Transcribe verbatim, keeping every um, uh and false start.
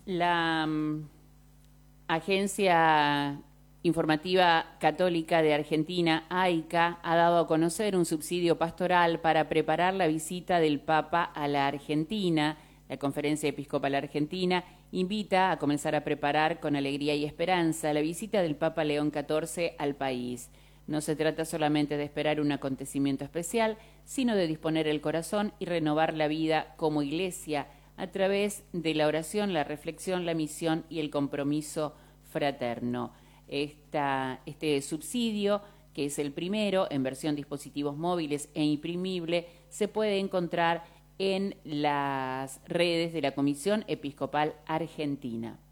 La mm, Agencia Informativa Católica de Argentina, AICA, ha dado a conocer un subsidio pastoral para preparar la visita del Papa a la Argentina. La Conferencia Episcopal Argentina invita a comenzar a preparar con alegría y esperanza la visita del Papa León catorce al país. No se trata solamente de esperar un acontecimiento especial, sino de disponer el corazón y renovar la vida como Iglesia a través de la oración, la reflexión, la misión y el compromiso fraterno. Esta, este subsidio, que es el primero en versión dispositivos móviles e imprimible, se puede encontrar en las redes de la Comisión Episcopal Argentina.